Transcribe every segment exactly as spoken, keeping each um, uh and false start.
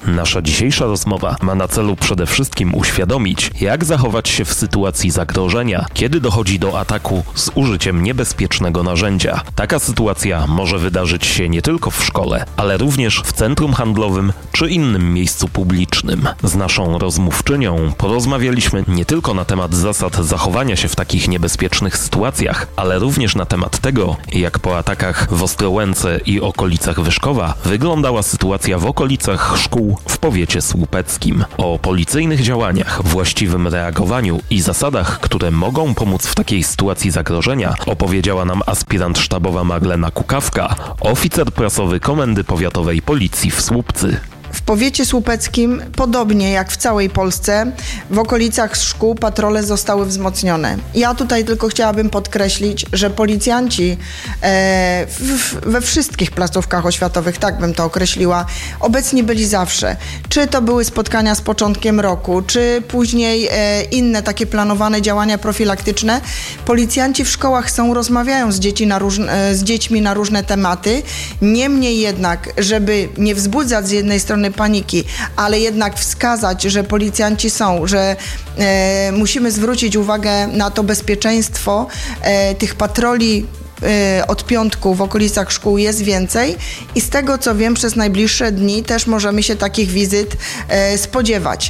Nasza dzisiejsza rozmowa ma na celu przede wszystkim uświadomić, jak zachować się w sytuacji zagrożenia, kiedy dochodzi do ataku z użyciem niebezpiecznego narzędzia. Taka sytuacja może wydarzyć się nie tylko w szkole, ale również w centrum handlowym czy innym miejscu publicznym. Z naszą rozmówczynią porozmawialiśmy nie tylko na temat zasad zachowania się w takich niebezpiecznych sytuacjach, ale również na temat tego, jak po atakach w Ostrołęce i okolicach Wyszkowa wyglądała sytuacja w okolicach szkół w powiecie słupeckim. O policyjnych działaniach, właściwym reagowaniu i zasadach, które mogą pomóc w takiej sytuacji zagrożenia, opowiedziała nam aspirant sztabowa Magdalena Kukawka, oficer prasowy Komendy Powiatowej Policji w Słupcy. W powiecie słupeckim, podobnie jak w całej Polsce, w okolicach szkół patrole zostały wzmocnione. Ja tutaj tylko chciałabym podkreślić, że policjanci e, w, we wszystkich placówkach oświatowych, tak bym to określiła, obecni byli zawsze. Czy to były spotkania z początkiem roku, czy później e, inne takie planowane działania profilaktyczne. Policjanci w szkołach są, rozmawiają z, dzieci na róż, e, z dziećmi na różne tematy. Niemniej jednak, żeby nie wzbudzać z jednej strony paniki, ale jednak wskazać, że policjanci są, że e, musimy zwrócić uwagę na to bezpieczeństwo e, tych patroli e, od piątku w okolicach szkół jest więcej i z tego co wiem, przez najbliższe dni też możemy się takich wizyt e, spodziewać.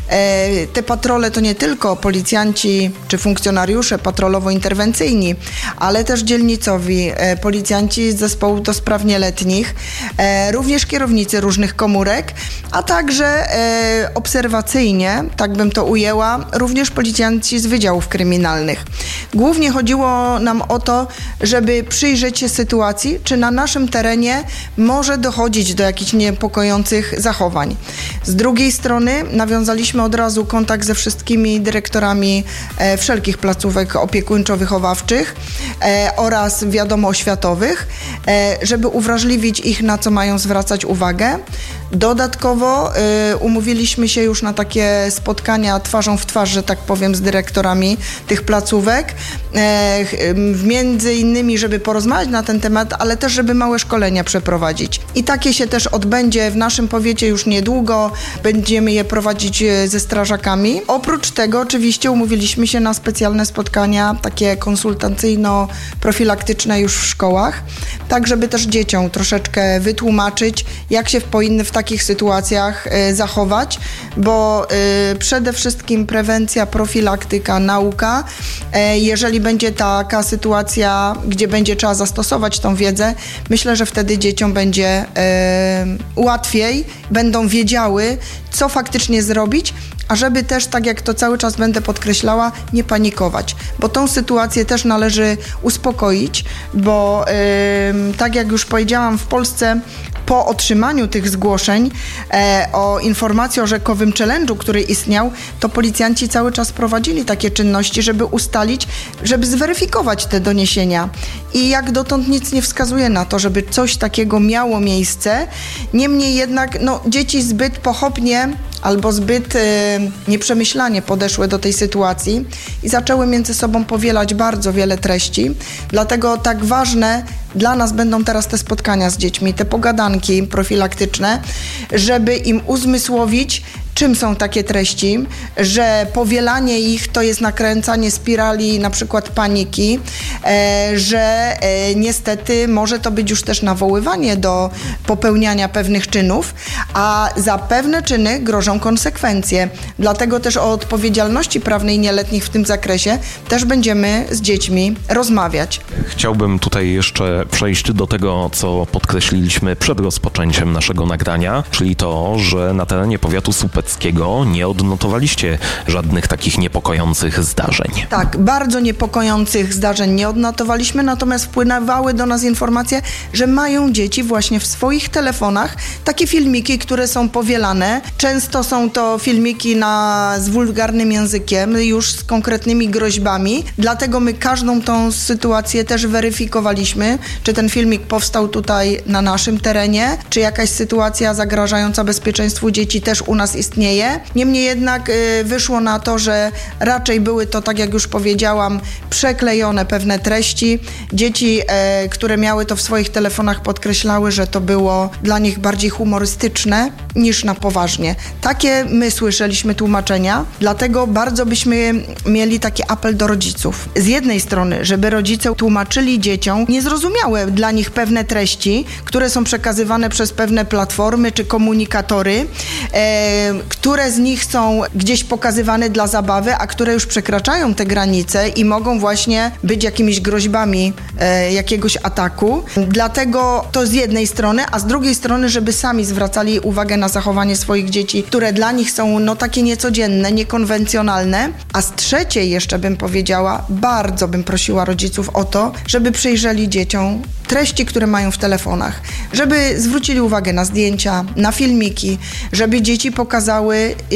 Te patrole to nie tylko policjanci czy funkcjonariusze patrolowo-interwencyjni, ale też dzielnicowi, policjanci z zespołu do spraw nieletnich, również kierownicy różnych komórek, a także obserwacyjnie, tak bym to ujęła, również policjanci z wydziałów kryminalnych. Głównie chodziło nam o to, żeby przyjrzeć się sytuacji, czy na naszym terenie może dochodzić do jakichś niepokojących zachowań. Z drugiej strony nawiązaliśmy od razu kontakt ze wszystkimi dyrektorami e, wszelkich placówek opiekuńczo-wychowawczych e, oraz wiadomo oświatowych, e, żeby uwrażliwić ich, na co mają zwracać uwagę. Dodatkowo e, umówiliśmy się już na takie spotkania twarzą w twarz, że tak powiem, z dyrektorami tych placówek, e, między innymi, żeby porozmawiać na ten temat, ale też, żeby małe szkolenia przeprowadzić. I takie się też odbędzie w naszym powiecie już niedługo. Będziemy je prowadzić ze strażakami. Oprócz tego oczywiście umówiliśmy się na specjalne spotkania, takie konsultacyjno-profilaktyczne już w szkołach, tak żeby też dzieciom troszeczkę wytłumaczyć, jak się powinny w takich sytuacjach y, zachować, bo y, przede wszystkim prewencja, profilaktyka, nauka. Y, jeżeli będzie taka sytuacja, gdzie będzie trzeba zastosować tą wiedzę, myślę, że wtedy dzieciom będzie y, łatwiej, będą wiedziały, co faktycznie zrobić, a żeby też, tak jak to cały czas będę podkreślała, nie panikować, bo tą sytuację też należy uspokoić, bo yy, tak jak już powiedziałam, w Polsce po otrzymaniu tych zgłoszeń e, o informacji o rzekowym challenge'u, który istniał, to policjanci cały czas prowadzili takie czynności, żeby ustalić, żeby zweryfikować te doniesienia. I jak dotąd nic nie wskazuje na to, żeby coś takiego miało miejsce. Niemniej jednak no, dzieci zbyt pochopnie albo zbyt y, nieprzemyślanie podeszły do tej sytuacji i zaczęły między sobą powielać bardzo wiele treści. Dlatego tak ważne dla nas będą teraz te spotkania z dziećmi, te pogadanki profilaktyczne, żeby im uzmysłowić, czym są takie treści, że powielanie ich to jest nakręcanie spirali na przykład paniki, e, że e, niestety może to być już też nawoływanie do popełniania pewnych czynów, a za pewne czyny grożą konsekwencje. Dlatego też o odpowiedzialności prawnej nieletnich w tym zakresie też będziemy z dziećmi rozmawiać. Chciałbym tutaj jeszcze przejść do tego, co podkreśliliśmy przed rozpoczęciem naszego nagrania, czyli to, że na terenie powiatu słupeckiego nie odnotowaliście żadnych takich niepokojących zdarzeń. Tak, bardzo niepokojących zdarzeń nie odnotowaliśmy, natomiast wpływały do nas informacje, że mają dzieci właśnie w swoich telefonach takie filmiki, które są powielane. Często są to filmiki na, z wulgarnym językiem, już z konkretnymi groźbami, dlatego my każdą tą sytuację też weryfikowaliśmy, czy ten filmik powstał tutaj na naszym terenie, czy jakaś sytuacja zagrażająca bezpieczeństwu dzieci też u nas istnieje, istnieje. Niemniej jednak y, wyszło na to, że raczej były to, tak jak już powiedziałam, przeklejone pewne treści. Dzieci, e, które miały to w swoich telefonach, podkreślały, że to było dla nich bardziej humorystyczne niż na poważnie. Takie my słyszeliśmy tłumaczenia, dlatego bardzo byśmy mieli taki apel do rodziców. Z jednej strony, żeby rodzice tłumaczyli dzieciom niezrozumiałe dla nich pewne treści, które są przekazywane przez pewne platformy czy komunikatory, e, które z nich są gdzieś pokazywane dla zabawy, a które już przekraczają te granice i mogą właśnie być jakimiś groźbami e, jakiegoś ataku. Dlatego to z jednej strony, a z drugiej strony, żeby sami zwracali uwagę na zachowanie swoich dzieci, które dla nich są no takie niecodzienne, niekonwencjonalne. A z trzeciej jeszcze bym powiedziała, bardzo bym prosiła rodziców o to, żeby przyjrzeli dzieciom treści, które mają w telefonach, żeby zwrócili uwagę na zdjęcia, na filmiki, żeby dzieci pokazały, yy,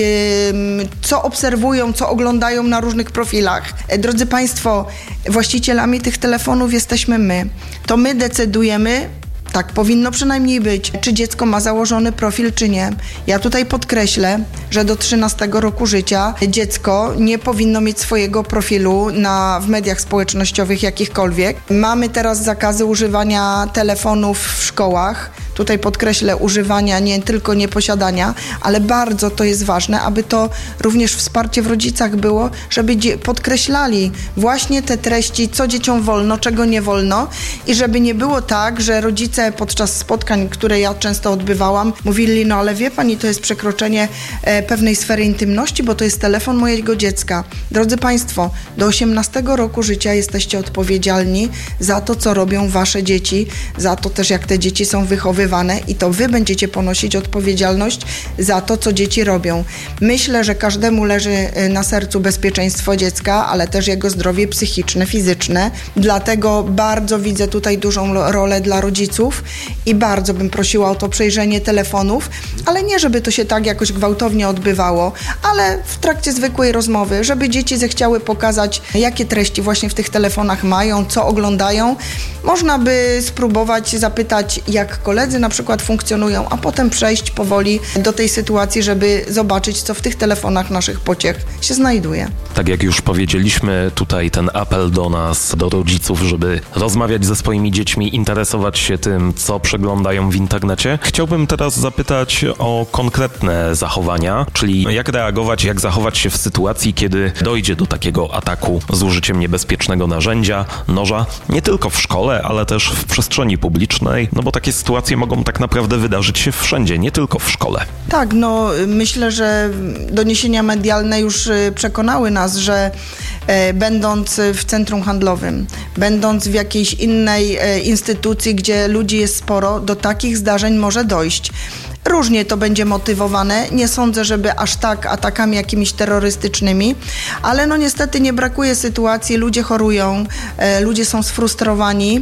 co obserwują, co oglądają na różnych profilach. Drodzy Państwo, właścicielami tych telefonów jesteśmy my. To my decydujemy, tak powinno przynajmniej być, czy dziecko ma założony profil, czy nie. Ja tutaj podkreślę, że do trzynastego roku życia dziecko nie powinno mieć swojego profilu na, w mediach społecznościowych jakichkolwiek. Mamy teraz zakazy używania telefonów w szkołach. Tutaj podkreślę używania, nie tylko nieposiadania, ale bardzo to jest ważne, aby to również wsparcie w rodzicach było, żeby dzie- podkreślali właśnie te treści, co dzieciom wolno, czego nie wolno i żeby nie było tak, że rodzice podczas spotkań, które ja często odbywałam, mówili, no ale wie pani, to jest przekroczenie e, pewnej sfery intymności, bo to jest telefon mojego dziecka. Drodzy Państwo, do osiemnastego roku życia jesteście odpowiedzialni za to, co robią wasze dzieci, za to też, jak te dzieci są wychowywane i to wy będziecie ponosić odpowiedzialność za to, co dzieci robią. Myślę, że każdemu leży na sercu bezpieczeństwo dziecka, ale też jego zdrowie psychiczne, fizyczne. Dlatego bardzo widzę tutaj dużą rolę dla rodziców i bardzo bym prosiła o to przejrzenie telefonów, ale nie, żeby to się tak jakoś gwałtownie odbywało, ale w trakcie zwykłej rozmowy, żeby dzieci zechciały pokazać, jakie treści właśnie w tych telefonach mają, co oglądają. Można by spróbować zapytać, jak koledzy na przykład funkcjonują, a potem przejść powoli do tej sytuacji, żeby zobaczyć, co w tych telefonach naszych pociech się znajduje. Tak jak już powiedzieliśmy, tutaj ten apel do nas, do rodziców, żeby rozmawiać ze swoimi dziećmi, interesować się tym, co przeglądają w internecie. Chciałbym teraz zapytać o konkretne zachowania, czyli jak reagować, jak zachować się w sytuacji, kiedy dojdzie do takiego ataku z użyciem niebezpiecznego narzędzia, noża, nie tylko w szkole, ale też w przestrzeni publicznej, no bo takie sytuacje mogą tak naprawdę wydarzyć się wszędzie, nie tylko w szkole. Tak, no myślę, że doniesienia medialne już przekonały nas, że e, będąc w centrum handlowym, będąc w jakiejś innej e, instytucji, gdzie ludzi jest sporo, do takich zdarzeń może dojść. Różnie to będzie motywowane. Nie sądzę, żeby aż tak atakami jakimiś terrorystycznymi, ale no niestety nie brakuje sytuacji, ludzie chorują, e, ludzie są sfrustrowani.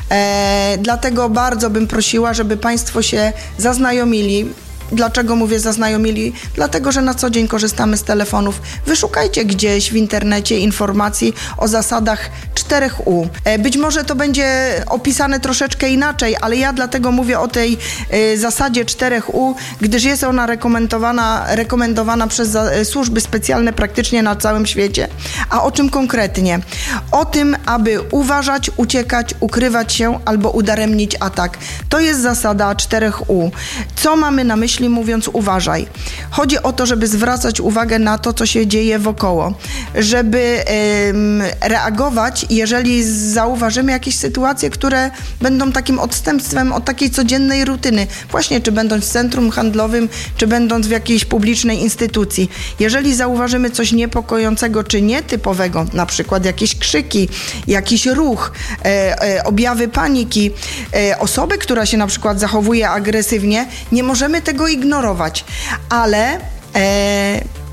E, dlatego bardzo bym prosiła, żeby Państwo się zaznajomili. Dlaczego mówię zaznajomili? Dlatego, że na co dzień korzystamy z telefonów. Wyszukajcie gdzieś w internecie informacji o zasadach czterech U. Być może to będzie opisane troszeczkę inaczej, ale ja dlatego mówię o tej y, zasadzie czterech U, gdyż jest ona rekomendowana, rekomendowana przez za, służby specjalne praktycznie na całym świecie. A o czym konkretnie? O tym, aby uważać, uciekać, ukrywać się albo udaremnić atak. To jest zasada czterech U. Co mamy na myśli, mówiąc uważaj? Chodzi o to, żeby zwracać uwagę na to, co się dzieje wokoło, żeby ym, reagować, jeżeli zauważymy jakieś sytuacje, które będą takim odstępstwem od takiej codziennej rutyny, właśnie czy będąc w centrum handlowym, czy będąc w jakiejś publicznej instytucji. Jeżeli zauważymy coś niepokojącego czy nietypowego, na przykład jakieś krzyki, jakiś ruch, e, e, objawy paniki, e, osoby, która się na przykład zachowuje agresywnie, nie możemy tego ignorować, ale e,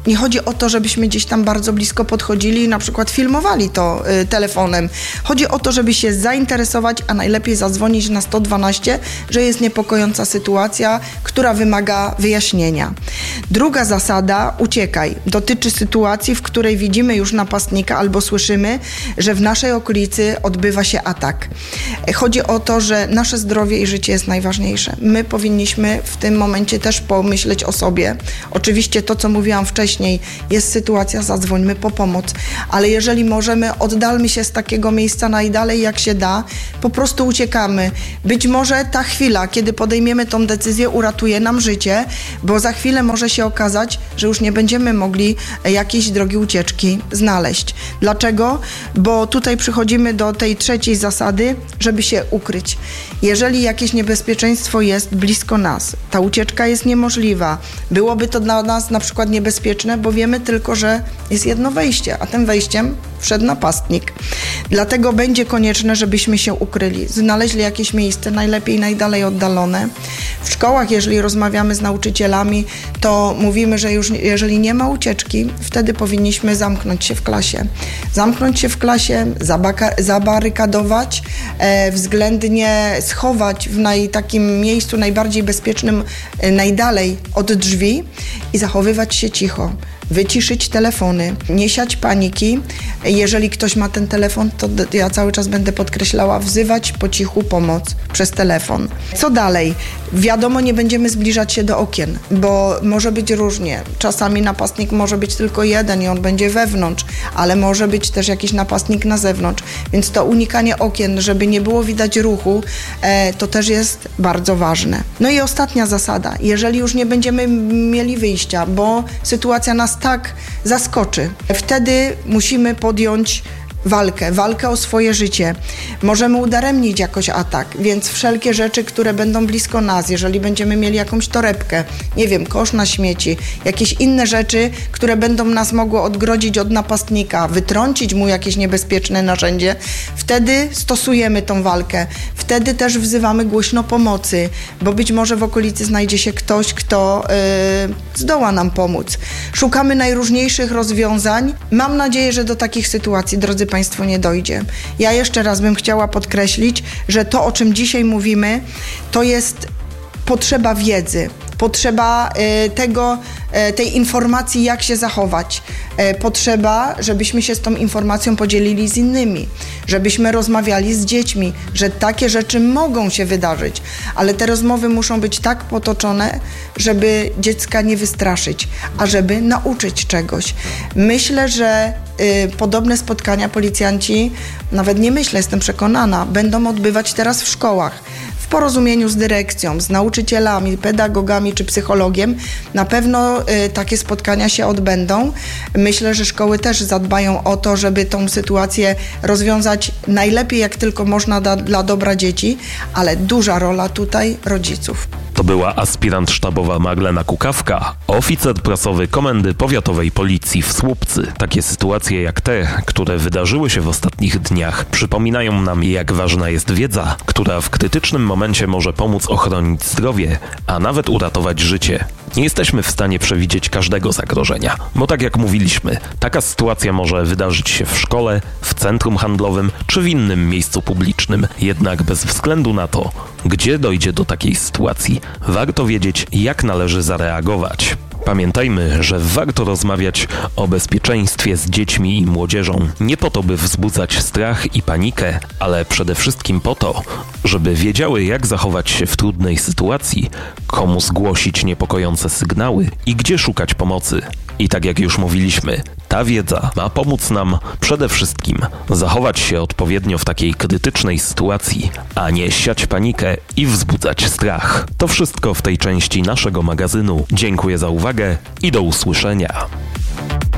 Nie chodzi o to, żebyśmy gdzieś tam bardzo blisko podchodzili i na przykład filmowali to y, telefonem. Chodzi o to, żeby się zainteresować, a najlepiej zadzwonić na sto dwanaście, że jest niepokojąca sytuacja, która wymaga wyjaśnienia. Druga zasada, uciekaj, dotyczy sytuacji, w której widzimy już napastnika albo słyszymy, że w naszej okolicy odbywa się atak. Chodzi o to, że nasze zdrowie i życie jest najważniejsze. My powinniśmy w tym momencie też pomyśleć o sobie. Oczywiście to, co mówiłam wcześniej, jest sytuacja, zadzwońmy po pomoc, ale jeżeli możemy, oddalmy się z takiego miejsca najdalej jak się da, po prostu uciekamy. Być może ta chwila, kiedy podejmiemy tą decyzję, uratuje nam życie, bo za chwilę może się okazać, że już nie będziemy mogli jakiejś drogi ucieczki znaleźć. Dlaczego? Bo tutaj przychodzimy do tej trzeciej zasady, żeby się ukryć. Jeżeli jakieś niebezpieczeństwo jest blisko nas, ta ucieczka jest niemożliwa, byłoby to dla nas na przykład niebezpieczne, bo wiemy tylko, że jest jedno wejście, a tym wejściem wszedł napastnik. Dlatego będzie konieczne, żebyśmy się ukryli, znaleźli jakieś miejsce, najlepiej najdalej oddalone. W szkołach, jeżeli rozmawiamy z nauczycielami, to mówimy, że już jeżeli nie ma ucieczki, wtedy powinniśmy zamknąć się w klasie. Zamknąć się w klasie, zabaka- zabarykadować, e, względnie schować w naj, takim miejscu najbardziej bezpiecznym, e, najdalej od drzwi i zachowywać się cicho. Wyciszyć telefony, nie siać paniki. Jeżeli ktoś ma ten telefon, to ja cały czas będę podkreślała, wzywać po cichu pomoc przez telefon. Co dalej? Wiadomo, nie będziemy zbliżać się do okien, bo może być różnie. Czasami napastnik może być tylko jeden i on będzie wewnątrz, ale może być też jakiś napastnik na zewnątrz. Więc to unikanie okien, żeby nie było widać ruchu, e, to też jest bardzo ważne. No i ostatnia zasada. Jeżeli już nie będziemy mieli wyjścia, bo sytuacja nas tak zaskoczy, wtedy musimy podjąć walkę, walkę o swoje życie. Możemy udaremnić jakoś atak, więc wszelkie rzeczy, które będą blisko nas, jeżeli będziemy mieli jakąś torebkę, nie wiem, kosz na śmieci, jakieś inne rzeczy, które będą nas mogły odgrodzić od napastnika, wytrącić mu jakieś niebezpieczne narzędzie, wtedy stosujemy tą walkę. Wtedy też wzywamy głośno pomocy, bo być może w okolicy znajdzie się ktoś, kto yy, zdoła nam pomóc. Szukamy najróżniejszych rozwiązań. Mam nadzieję, że do takich sytuacji, drodzy Państwo, nie dojdzie. Ja jeszcze raz bym chciała podkreślić, że to, o czym dzisiaj mówimy, to jest potrzeba wiedzy, potrzeba y, tego, y, tej informacji, jak się zachować. Y, potrzeba, żebyśmy się z tą informacją podzielili z innymi, żebyśmy rozmawiali z dziećmi, że takie rzeczy mogą się wydarzyć, ale te rozmowy muszą być tak potoczone, żeby dziecka nie wystraszyć, a żeby nauczyć czegoś. Myślę, że y, podobne spotkania policjanci, nawet nie myślę, jestem przekonana, będą odbywać teraz w szkołach. W porozumieniu z dyrekcją, z nauczycielami, pedagogami czy psychologiem. Na pewno y, takie spotkania się odbędą. Myślę, że szkoły też zadbają o to, żeby tą sytuację rozwiązać najlepiej jak tylko można da, dla dobra dzieci, ale duża rola tutaj rodziców. To była aspirant sztabowa Magdalena Kukawka, oficer prasowy Komendy Powiatowej Policji w Słupcy. Takie sytuacje jak te, które wydarzyły się w ostatnich dniach, przypominają nam, jak ważna jest wiedza, która w krytycznym momencie może pomóc ochronić zdrowie, a nawet uratować życie. Nie jesteśmy w stanie przewidzieć każdego zagrożenia, bo tak jak mówiliśmy, taka sytuacja może wydarzyć się w szkole, w centrum handlowym czy w innym miejscu publicznym. Jednak bez względu na to, gdzie dojdzie do takiej sytuacji, warto wiedzieć, jak należy zareagować. Pamiętajmy, że warto rozmawiać o bezpieczeństwie z dziećmi i młodzieżą nie po to, by wzbudzać strach i panikę, ale przede wszystkim po to, żeby wiedziały, jak zachować się w trudnej sytuacji, komu zgłosić niepokojące sygnały i gdzie szukać pomocy. I tak jak już mówiliśmy, ta wiedza ma pomóc nam przede wszystkim zachować się odpowiednio w takiej krytycznej sytuacji, a nie siać panikę i wzbudzać strach. To wszystko w tej części naszego magazynu. Dziękuję za uwagę i do usłyszenia.